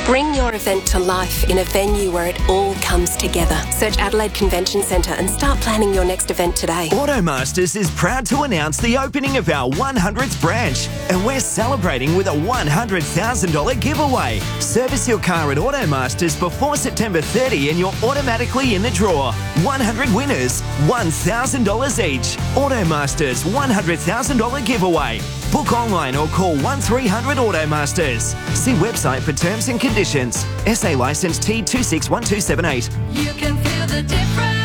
Bring your event to life in a venue where it all comes together. Search Adelaide Convention Centre and start planning your next event today. Automasters is proud to announce the opening of our 100th branch, and we're celebrating with a $100,000 giveaway. Service your car at Automasters before September 30 and you're automatically in the draw. 100 winners, $1,000 each. Automasters $100,000 giveaway. Book online or call 1300 Automasters. See website for terms and conditions. SA licence T261278. You can feel the difference.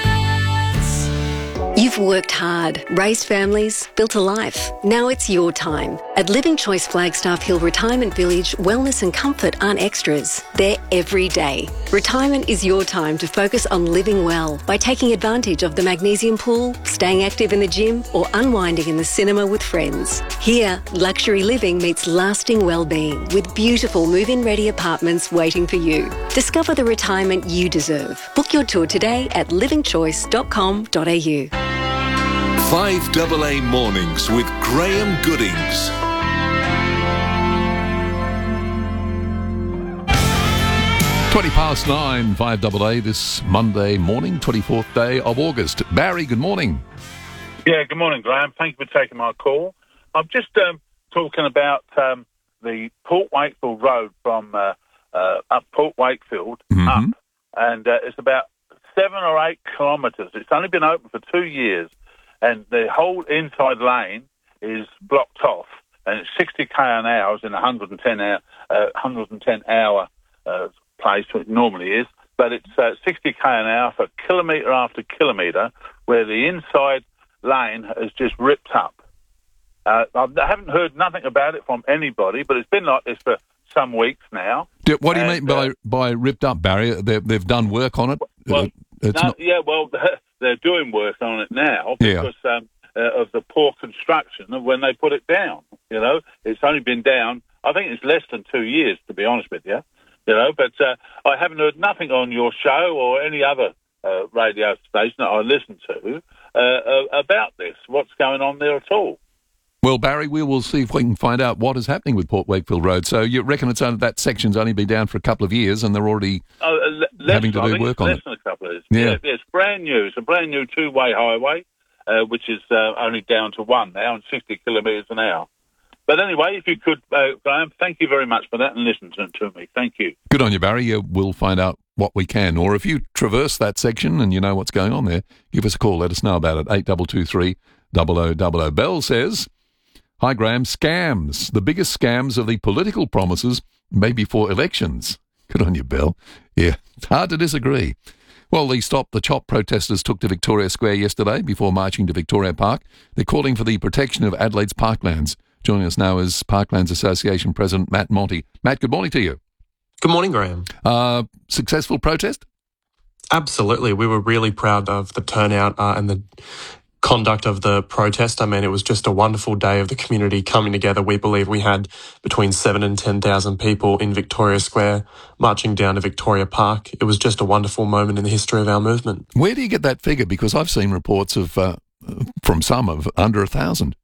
You've worked hard, raised families, built a life. Now it's your time. At Living Choice Flagstaff Hill Retirement Village, wellness and comfort aren't extras. They're every day. Retirement is your time to focus on living well by taking advantage of the magnesium pool, staying active in the gym, or unwinding in the cinema with friends. Here, luxury living meets lasting well-being with beautiful move-in ready apartments waiting for you. Discover the retirement you deserve. Book your tour today at livingchoice.com.au. 5AA Mornings with Graham Goodings. Twenty past 9, 5AA this Monday morning, 24th day of August. Barry, good morning. Yeah, good morning, Graham. Thank you for taking my call. I'm just talking about the Port Wakefield Road from up Port Wakefield up, and it's about 7 or 8 kilometres. It's only been open for 2 years, and the whole inside lane is blocked off, and it's 60 km an hour in 110 hour place, which it normally is, but it's 60 km an hour for kilometre after kilometre, where the inside lane has just ripped up. I haven't heard nothing about it from anybody, but it's been like this for some weeks now. What do you mean by ripped up, Barry? They've done work on it? Well, they're doing work on it now because of the poor construction of when they put it down. You know, it's only been down, I think it's less than 2 years, to be honest with you. You know, but I haven't heard nothing on your show or any other radio station that I listen to about this. What's going on there at all? Well, Barry, we will see if we can find out what is happening with Port Wakefield Road. So you reckon that section's only been down for a couple of years and they're already having to do work on it? Less than a couple of years. Yeah, it's brand new. It's a brand new two-way highway, which is only down to 1 now and 60 kilometres an hour. But anyway, if you could, Graham, thank you very much for that and listen to me. Thank you. Good on you, Barry. We'll find out what we can. Or if you traverse that section and you know what's going on there, give us a call. Let us know about it. 8223 0000. Bell says, hi, Graham. Scams. The biggest scams of the political promises may be for elections. Good on you, Bell. Yeah, it's hard to disagree. Well, the Stop the Chop protesters took to Victoria Square yesterday before marching to Victoria Park. They're calling for the protection of Adelaide's parklands. Joining us now is Parklands Association President Matt Monty. Matt, good morning to you. Good morning, Graham. Successful protest? Absolutely. We were really proud of the turnout and the conduct of the protest. I mean, it was just a wonderful day of the community coming together. We believe we had between 7,000 and 10,000 people in Victoria Square marching down to Victoria Park. It was just a wonderful moment in the history of our movement. Where do you get that figure? Because I've seen reports of from some of under 1,000.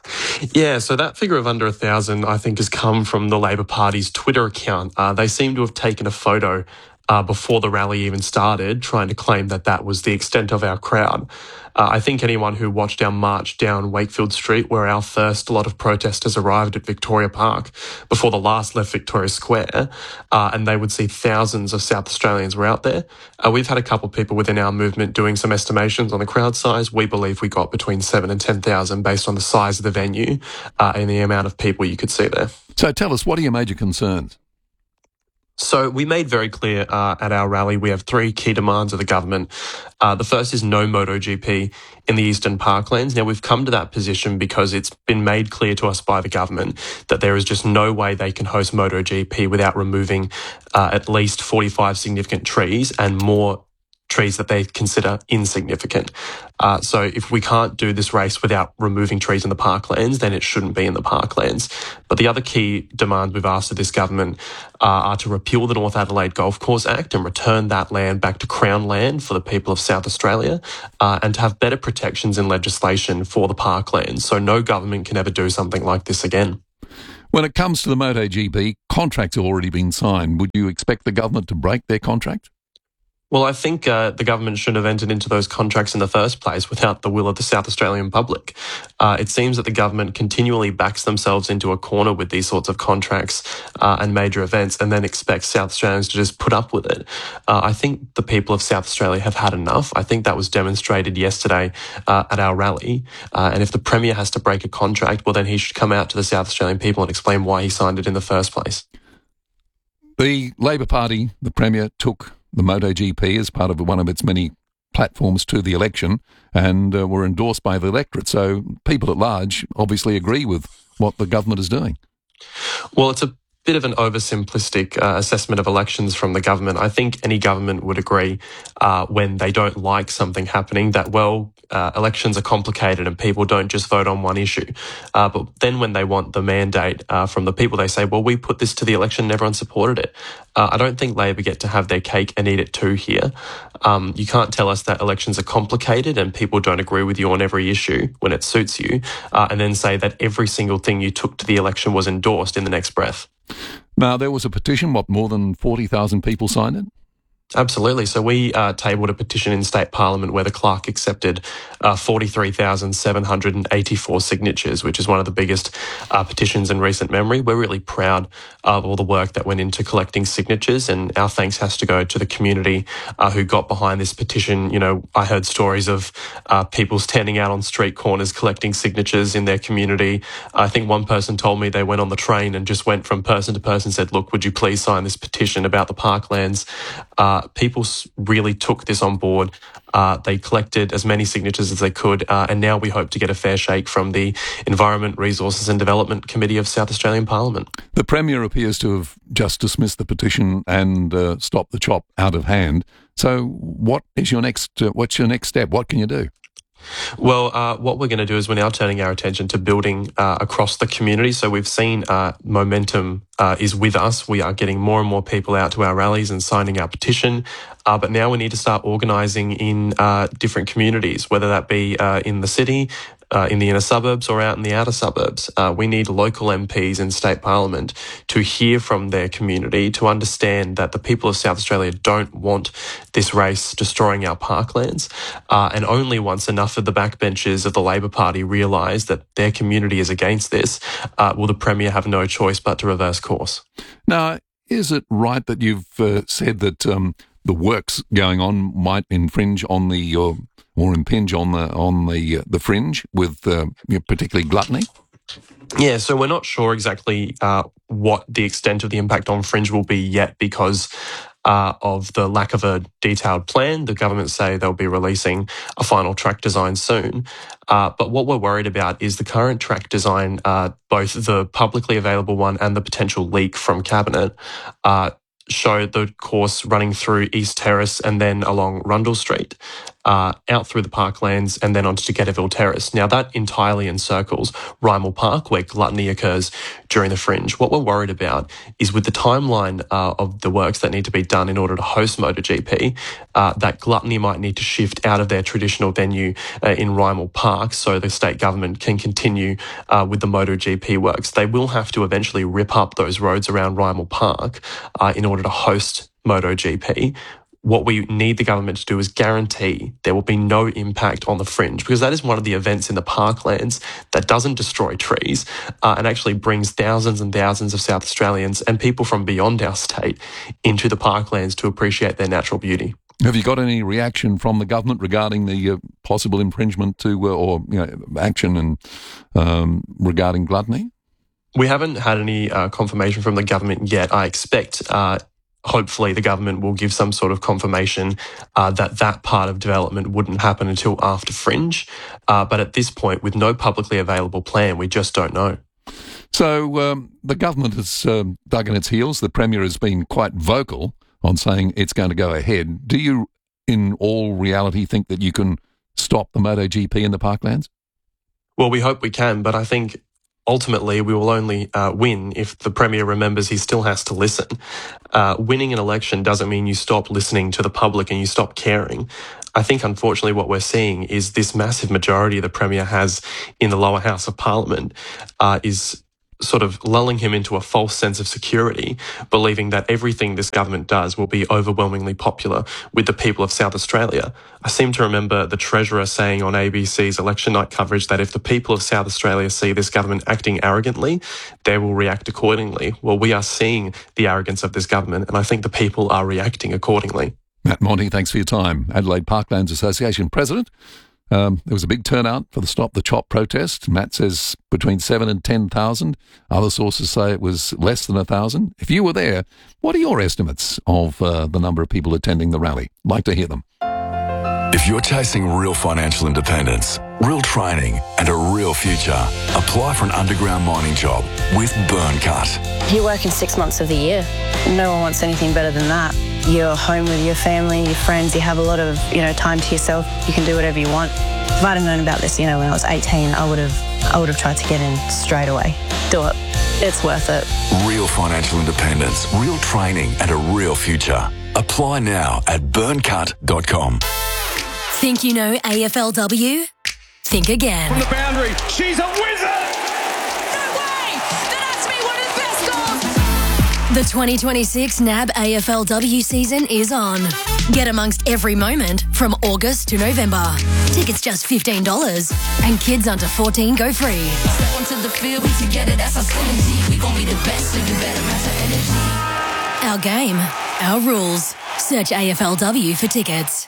Yeah, so that figure of under 1,000, I think, has come from the Labor Party's Twitter account. They seem to have taken a photo before the rally even started, trying to claim that that was the extent of our crowd. I think anyone who watched our march down Wakefield Street, where our first lot of protesters arrived at Victoria Park before the last left Victoria Square, and they would see thousands of South Australians were out there. We've had a couple of people within our movement doing some estimations on the crowd size. We believe we got between 7,000 and 10,000 based on the size of the venue and the amount of people you could see there. So tell us, what are your major concerns? So we made very clear at our rally we have 3 key demands of the government. The first is no MotoGP in the Eastern Parklands. Now, we've come to that position because it's been made clear to us by the government that there is just no way they can host MotoGP without removing at least 45 significant trees and more trees that they consider insignificant. So if we can't do this race without removing trees in the parklands, then it shouldn't be in the parklands. But the other key demands we've asked of this government are to repeal the North Adelaide Golf Course Act and return that land back to Crown land for the people of South Australia, and to have better protections in legislation for the parklands. So no government can ever do something like this again. When it comes to the MotoGP, contracts have already been signed. Would you expect the government to break their contract? Well, I think the government should have entered into those contracts in the first place without the will of the South Australian public. It seems that the government continually backs themselves into a corner with these sorts of contracts and major events and then expects South Australians to just put up with it. I think the people of South Australia have had enough. I think that was demonstrated yesterday at our rally. And if the Premier has to break a contract, well, then he should come out to the South Australian people and explain why he signed it in the first place. The Labor Party, the Premier, took the MotoGP as part of one of its many platforms to the election and were endorsed by the electorate. So people at large obviously agree with what the government is doing. Well, it's a bit of an oversimplistic assessment of elections from the government. I think any government would agree when they don't like something happening that, elections are complicated and people don't just vote on one issue. But then when they want the mandate from the people, they say, well, we put this to the election and everyone supported it. I don't think Labor get to have their cake and eat it too here. You can't tell us that elections are complicated and people don't agree with you on every issue when it suits you, and then say that every single thing you took to the election was endorsed in the next breath. Now, there was a petition, more than 40,000 people signed it? Absolutely. So we tabled a petition in State Parliament where the clerk accepted 43,784 signatures, which is one of the biggest petitions in recent memory. We're really proud of all the work that went into collecting signatures, and our thanks has to go to the community who got behind this petition. You know, I heard stories of people standing out on street corners collecting signatures in their community. I think one person told me they went on the train and just went from person to person and said, look, would you please sign this petition about the parklands? People really took this on board. They collected as many signatures as they could, and now we hope to get a fair shake from the Environment, Resources and Development Committee of South Australian Parliament. The Premier appears to have just dismissed the petition and stopped the chop out of hand. So what's your next step? What can you do? Well, what we're going to do is we're now turning our attention to building across the community. So we've seen momentum is with us. We are getting more and more people out to our rallies and signing our petition. But now we need to start organising in different communities, whether that be in the city, in the inner suburbs or out in the outer suburbs. We need local MPs in State Parliament to hear from their community, to understand that the people of South Australia don't want this race destroying our parklands. And only once enough of the backbenchers of the Labor Party realise that their community is against this, will the Premier have no choice but to reverse course. Now, is it right that you've said that the works going on might infringe on or impinge on the fringe with particularly gluttony? Yeah, so we're not sure exactly what the extent of the impact on fringe will be yet because of the lack of a detailed plan. The government say they'll be releasing a final track design soon. But what we're worried about is the current track design, both the publicly available one and the potential leak from Cabinet, show the course running through East Terrace and then along Rundle Street, out through the parklands and then onto Getterville Terrace. Now, that entirely encircles Rymal Park, where gluttony occurs during the fringe. What we're worried about is with the timeline of the works that need to be done in order to host MotoGP, that gluttony might need to shift out of their traditional venue in Rymal Park so the state government can continue with the MotoGP works. They will have to eventually rip up those roads around Rymal Park in order to host MotoGP. What we need the government to do is guarantee there will be no impact on the fringe, because that is one of the events in the parklands that doesn't destroy trees and actually brings thousands and thousands of South Australians and people from beyond our state into the parklands to appreciate their natural beauty. Have you got any reaction from the government regarding the possible infringement to action and regarding gluttony? We haven't had any confirmation from the government yet. I expect hopefully the government will give some sort of confirmation that part of development wouldn't happen until after fringe. But at this point, with no publicly available plan, we just don't know. So the government has dug in its heels. The Premier has been quite vocal on saying it's going to go ahead. Do you, in all reality, think that you can stop the MotoGP in the parklands? Well, we hope we can, but I think ultimately we will only win if the Premier remembers he still has to listen. Winning an election doesn't mean you stop listening to the public and you stop caring. I think, unfortunately, what we're seeing is this massive majority the Premier has in the lower house of Parliament is sort of lulling him into a false sense of security, believing that everything this government does will be overwhelmingly popular with the people of South Australia. I seem to remember the Treasurer saying on ABC's election night coverage that if the people of South Australia see this government acting arrogantly, they will react accordingly. Well, we are seeing the arrogance of this government, and I think the people are reacting accordingly. Matt Monty, thanks for your time. Adelaide Parklands Association President. There was a big turnout for the Stop the Chop protest. Matt says between 7,000 and 10,000. Other sources say it was less than 1,000. If you were there, what are your estimates of the number of people attending the rally? Like to hear them. If you're chasing real financial independence, real training and a real future, apply for an underground mining job with Burncut. You're working 6 months of the year. No one wants anything better than that. You're home with your family, your friends, you have a lot of, time to yourself. You can do whatever you want. If I'd have known about this, when I was 18, I would have tried to get in straight away. Do it. It's worth it. Real financial independence, real training and a real future. Apply now at burncut.com. Think you know AFLW? Think again. From the boundary, she's a wizard! No way! That has to be one of the best goals! The 2026 NAB AFLW season is on. Get amongst every moment from August to November. Tickets just $15 and kids under 14 go free. Step onto the field, we together, that's our synergy. We gon' be the best, so you better match our energy. Our game, our rules. Search AFLW for tickets.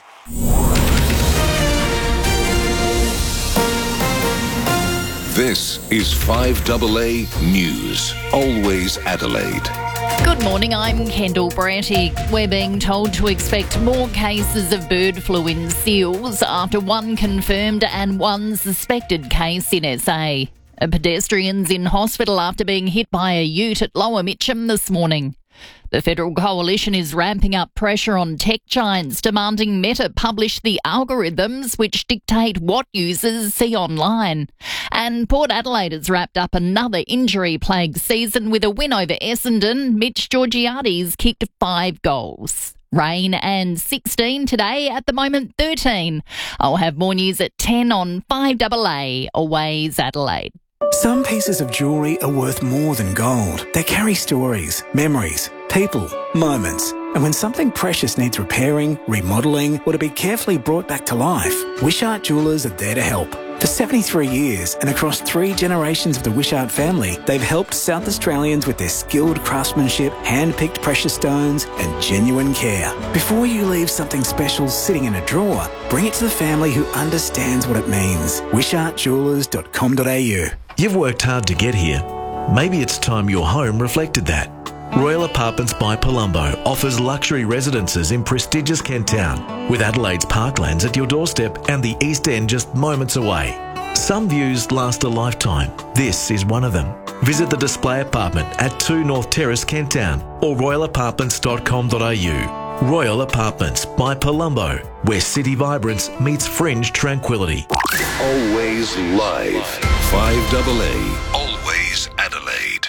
This is 5AA News. Always Adelaide. Good morning, I'm Kendall Bratty. We're being told to expect more cases of bird flu in seals after one confirmed and one suspected case in SA. A pedestrian's in hospital after being hit by a ute at Lower Mitcham this morning. The Federal Coalition is ramping up pressure on tech giants, demanding Meta publish the algorithms which dictate what users see online. And Port Adelaide has wrapped up another injury-plagued season with a win over Essendon. Mitch Georgiades kicked 5 goals. Rain and 16 today, at the moment 13. I'll have more news at 10 on 5AA, Always Adelaide. Some pieces of jewellery are worth more than gold. They carry stories, memories, people, moments. And when something precious needs repairing, remodelling, or to be carefully brought back to life, Wishart Jewellers are there to help. For 73 years and across 3 generations of the Wishart family, they've helped South Australians with their skilled craftsmanship, hand-picked precious stones and genuine care. Before you leave something special sitting in a drawer, bring it to the family who understands what it means. WishartJewellers.com.au. You've worked hard to get here. Maybe it's time your home reflected that. Royal Apartments by Palumbo offers luxury residences in prestigious Kent Town, with Adelaide's Parklands at your doorstep and the East End just moments away. Some views last a lifetime. This is one of them. Visit the display apartment at 2 North Terrace, Kent Town, or royalapartments.com.au. Royal Apartments by Palumbo, where city vibrance meets fringe tranquility. Always live. 5AA. Always Adelaide.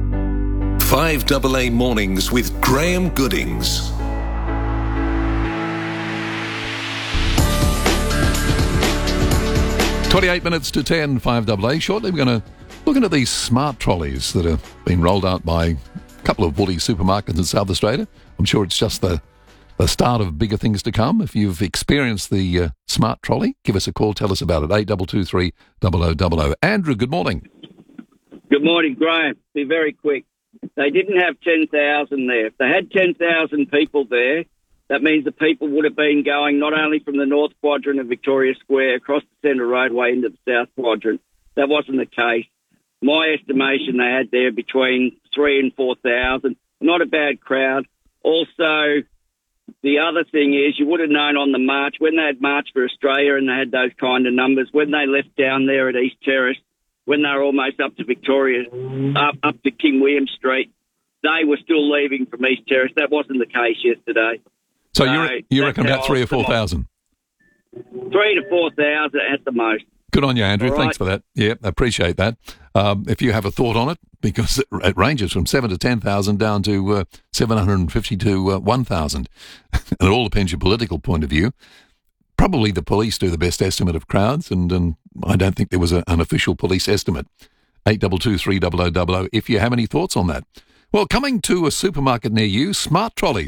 5AA Mornings with Graham Goodings. $28 minutes to 10, 5AA. Shortly, we're going to look into these smart trolleys that have been rolled out by a couple of Woolies supermarkets in South Australia. I'm sure it's just the start of bigger things to come. If you've experienced the smart trolley, give us a call. Tell us about it. 8223 0000. Andrew, good morning. Good morning, Graham. Be very quick. They didn't have 10,000 there. If they had 10,000 people there, that means the people would have been going not only from the North Quadrant of Victoria Square across the Centre Roadway into the South Quadrant. That wasn't the case. My estimation, they had there between 3,000 and 4,000. Not a bad crowd. Also, the other thing is, you would have known on the march, when they had March for Australia and they had those kind of numbers, when they left down there at East Terrace, when they were almost up to Victoria, up to King William Street, they were still leaving from East Terrace. That wasn't the case yesterday. So you reckon about 3,000 or 4,000? 3,000 to 4,000 at the most. Good on you, Andrew. All Thanks for that. Yeah, appreciate that. If you have a thought on it, because it ranges from 7 to 10,000 down to 750 to 1,000. And it all depends your political point of view. Probably the police do the best estimate of crowds, and I don't think there was an official police estimate. 822 300 if you have any thoughts on that. Well, coming to a supermarket near you, Smart Trolleys.